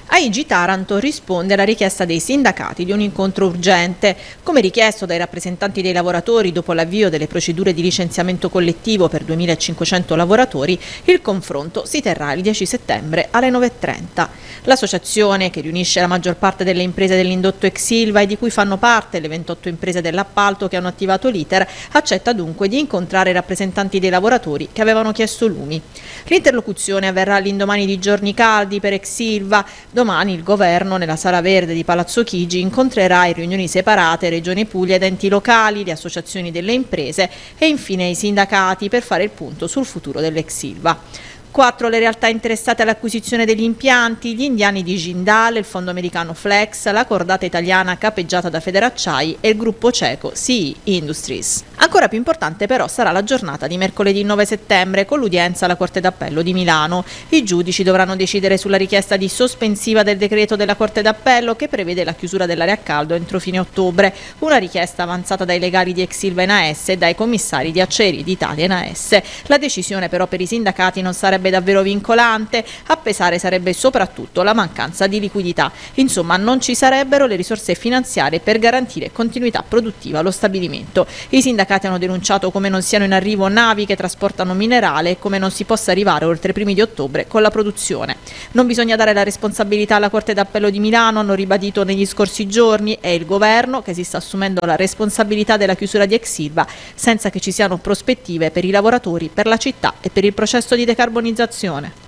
AIG Taranto risponde alla richiesta dei sindacati di un incontro urgente. Come richiesto dai rappresentanti dei lavoratori dopo l'avvio delle procedure di licenziamento collettivo per 2.500 lavoratori, il confronto si terrà il 10 settembre alle 9:30. L'associazione, che riunisce la maggior parte delle imprese dell'indotto ex Ilva e di cui fanno parte le 28 imprese dell'appalto che hanno attivato l'iter, accetta dunque di incontrare i rappresentanti dei lavoratori che avevano chiesto lumi. L'interlocuzione avverrà all'indomani di giorni caldi per ex Ilva. Domani il governo, nella Sala Verde di Palazzo Chigi, incontrerà in riunioni separate Regione Puglia ed enti locali, le associazioni delle imprese e infine i sindacati per fare il punto sul futuro dell'ex Ilva. 4 le realtà interessate all'acquisizione degli impianti: gli indiani di Jindal, il fondo americano Flex, la cordata italiana capeggiata da Federacciai e il gruppo ceco CE Industries. Ancora più importante però sarà la giornata di mercoledì 9 settembre con l'udienza alla Corte d'Appello di Milano. I giudici dovranno decidere sulla richiesta di sospensiva del decreto della Corte d'Appello che prevede la chiusura dell'area a caldo entro fine ottobre, una richiesta avanzata dai legali di ex Ilva e NAS e dai commissari di Acciaierie d'Italia e NAS. La decisione però per i sindacati non sarebbe davvero vincolante, a pesare sarebbe soprattutto la mancanza di liquidità. Insomma, non ci sarebbero le risorse finanziarie per garantire continuità produttiva allo stabilimento. I sindacati hanno denunciato come non siano in arrivo navi che trasportano minerale e come non si possa arrivare oltre i primi di ottobre con la produzione. Non bisogna dare la responsabilità alla Corte d'Appello di Milano, hanno ribadito negli scorsi giorni, è il governo che si sta assumendo la responsabilità della chiusura di ex Ilva senza che ci siano prospettive per i lavoratori, per la città e per il processo di decarbonizzazione.